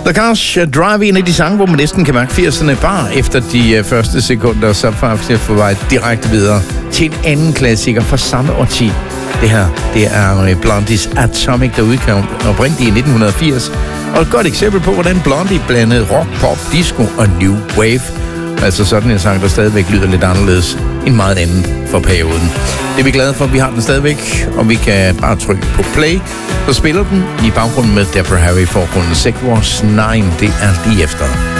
The Cars Drive, en af de sange, hvor man næsten kan mærke 80'erne bare efter de første sekunder, så faktisk på vej direkte videre til en anden klassiker fra samme årti. Det her, det er Blondies Atomic, der udkom oprindeligt i 1980. Og et godt eksempel på, hvordan Blondie blandede rock, pop, disco og new wave. Altså sådan en sang, der stadigvæk lyder lidt anderledes end meget andet for perioden. Det er vi glade for, at vi har den stadigvæk, og vi kan bare trykke på play. Så spiller den i baggrunden med Deborah Harry i forgrunden. Sex Wars 9, det er lige efter.